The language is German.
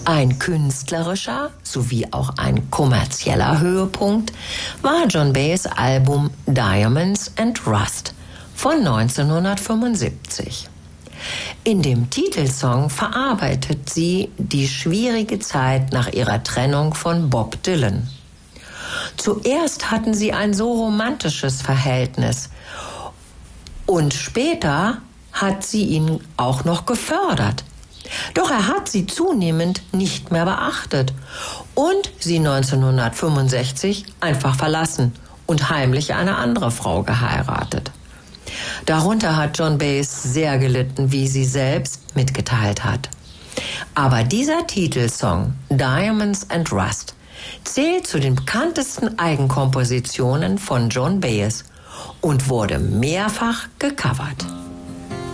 Ein künstlerischer sowie auch ein kommerzieller Höhepunkt war Joan Baez Album Diamonds and Rust von 1975. In dem Titelsong verarbeitet sie die schwierige Zeit nach ihrer Trennung von Bob Dylan. Zuerst hatten sie ein so romantisches Verhältnis und später hat sie ihn auch noch gefördert. Doch er hat sie zunehmend nicht mehr beachtet und sie 1965 einfach verlassen und heimlich eine andere Frau geheiratet. Darunter hat Joan Baez sehr gelitten, wie sie selbst mitgeteilt hat. Aber dieser Titelsong Diamonds and Rust zählt zu den bekanntesten Eigenkompositionen von Joan Baez und wurde mehrfach gecovert.